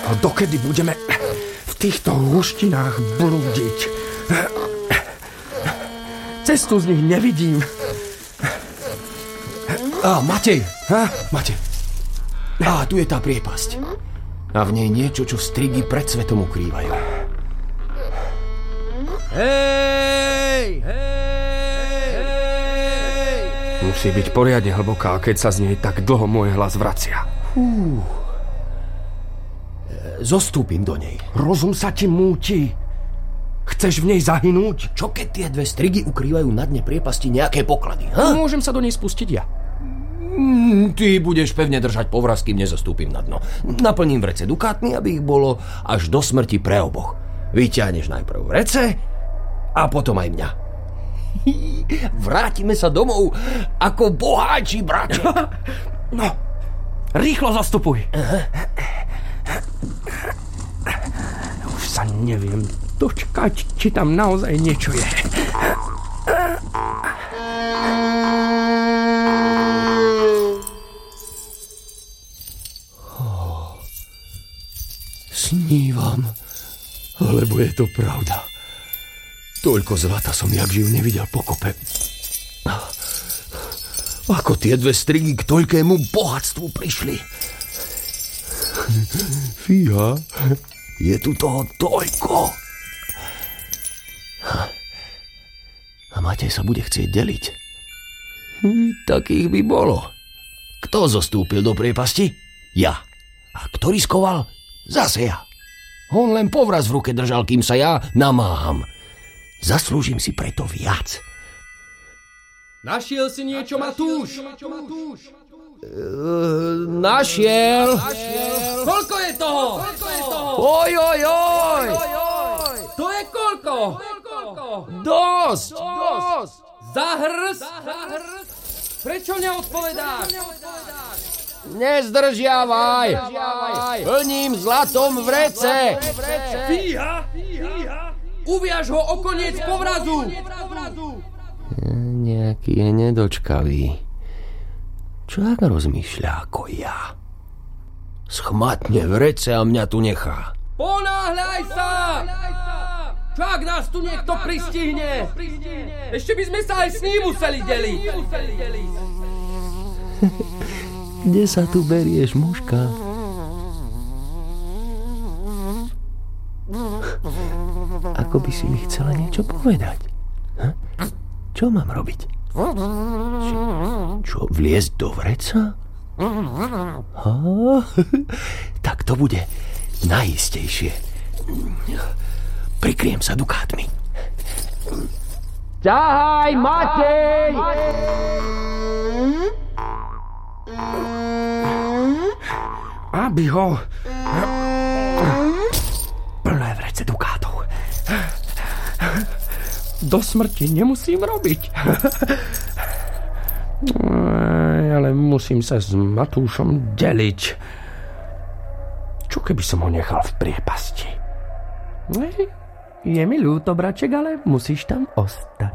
Dokedy budeme v týchto húštinách blúdiť? Cestu z nich nevidím. Matej! Matej. Tu je tá priepasť. A v nej niečo, čo strigy pred svetom ukrývajú. Hej! Musí byť poriadne hlboká, keď sa z nej tak dlho môj hlas vracia. Zostúpim do nej. Rozum sa ti múti. Chceš v nej zahynúť? Čo keď tie dve strigy ukrývajú na dne priepasti nejaké poklady? Môžem sa do nej spustiť ja. Ty budeš pevne držať povraz, kým nezostúpim na dno. Naplním vrece dukátmi, aby ich bolo až do smrti pre oboch. Vyťahneš najprv vrece a potom aj mňa. Vrátime sa domov ako boháči, brače. No, rýchlo zastupuj. Už sa neviem dočkať, či tam naozaj niečo je. Snívam, alebo je to pravda. Toľko zlata som jak živ nevidel pokope. Ako tie dve strigy k toľkému bohatstvu prišli. Fíha, je tu toho toľko. A Matej sa bude chcieť deliť. Takých by bolo. Kto zostúpil do priepasti? Ja. A kto riskoval? Zase ja. On len povraz v ruke držal, kým sa ja namáham. Zaslúžim si preto viac. Našiel si niečo, Matúš? Našiel. Koľko je toho? Oj. To je koľko? Dosť. Za hrst? Prečo neodpovedáš? Nezdržiavaj. Plním zlatom vrece. Fíha. Uviaž ho o koniec povrazu. Nejaký je nedočkavý. Čo ak rozmýšľa ako ja? Schmatne vrece a mňa tu nechá. Ponáhľaj sa! Čo ak nás tu niekto pristihne? Ešte by sme sa aj s ním museli deliť. Kde sa tu berieš, mužka? Ako by si mi chcela niečo povedať? Čo mám robiť? Čo, vliezť do vreca? Tak to bude najistejšie. Prikryjem sa dukátmi. Ťahaj, Matej! Aby ho... Plné vrece dukátov. Do smrti nemusím robiť. Ale musím sa s Matúšom deliť. Čo keby som ho nechal v priepasti? Je mi ľúto, braček, ale musíš tam ostať.